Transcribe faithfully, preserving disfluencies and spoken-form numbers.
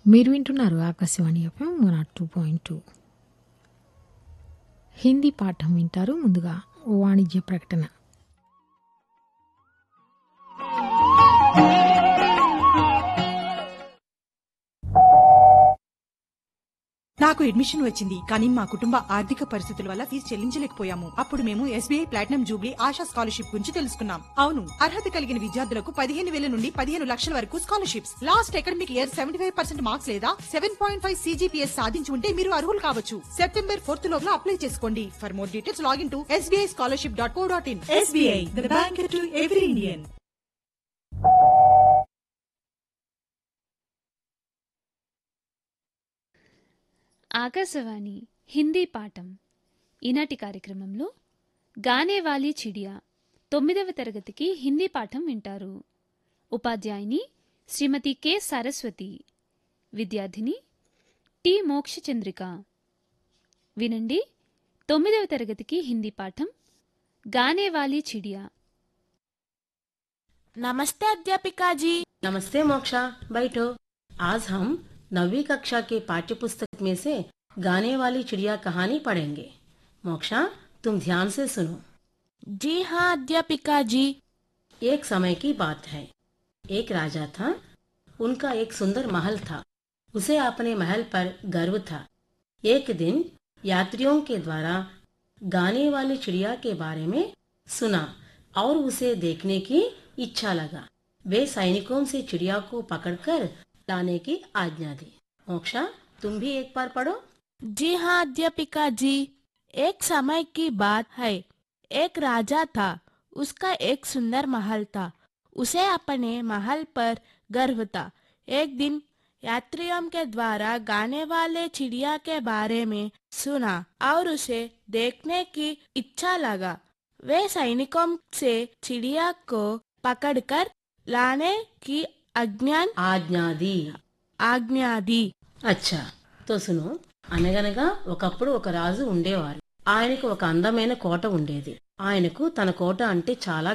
మీరు వింటున్నారు Akashvani FM one not two point two. Hindi పాఠం వింటారు. ముందుగా ఓ వాణిజ్య ప్రకటన. నాకు అడ్మిషన్ వచ్చింది, కానీ మా కుటుంబ ఆర్థిక పరిస్థితుల వల్ల ఫీజు చెల్లించలేకపోయాము. అప్పుడు మేము SBI platinum Jubilee ASHA scholarship గురించి తెలుసుకున్నాం. అవును, అర్హత కలిగిన విద్యార్థులకు పదిహేను వేల నుండి పదిహేను లక్షల వరకు scholarships. Last academic year seventy five percent marks లేదా సెవెన్ పాయింట్ ఫైవ్ సీజీపీఎస్ సాధించి ఉంటే మీరు అర్హులు కావచ్చు. సెప్టెంబర్ ఫోర్త్ లోగా అప్లై చేసుకోండి. For more details login to SBI scholarship dot co dot in. SBI, the bank to every Indian. Akashvani Hindi పాఠం ఈనాటి కార్యక్రమంలో గానేవాలీ చిడియా తొమ్మిదవ తరగతికి హిందీ పాఠం వింటారు. ఉపాధ్యాయుని శ్రీమతి కె సరస్వతి, విద్యార్థిని టి మోక్షచంద్రిక. వినండి తొమ్మిదవ తరగతికి హిందీ పాఠం గానేవాలీ చిడియా. नमस्ते अध्यापिका जी। नमस्ते मोक्षा, बैठो। आज हम नवीं कक्षा के पाठ्य पुस्तक में से गाने वाली चिड़िया कहानी पढ़ेंगे। मोक्षा, तुम ध्यान से सुनो। जी हाँ अध्यापिका जी। एक समय की बात है। एक राजा था। उनका एक सुंदर महल था। उसे अपने महल पर गर्व था। एक दिन यात्रियों के द्वारा गाने वाली चिड़िया के बारे में सुना और उसे देखने की इच्छा लगा। वे सैनिकों से चिड़िया को पकड़कर लाने की आज्ञा दी। मोक्षा, तुम भी एक बार पढ़ो। जी हाँ अध्यापिका जी। एक समय की बात है। एक राजा था। उसका एक सुंदर महल था। उसे अपने महल पर गर्व था। एक दिन यात्रियों के द्वारा गाने वाले चिड़िया के बारे में सुना और उसे देखने की इच्छा लगा। वे सैनिकों से चिड़िया को पकड़कर लाने की आज्ञा ఆజ్ఞా ది आज्ञा दी। అచ్చా, తో సునో. అనగనగా ఒకప్పుడు ఒక రాజు ఉండేవారు. ఆయనకు ఒక అందమైన కోట ఉండేది. ఆయనకు తన కోట అంటే చాలా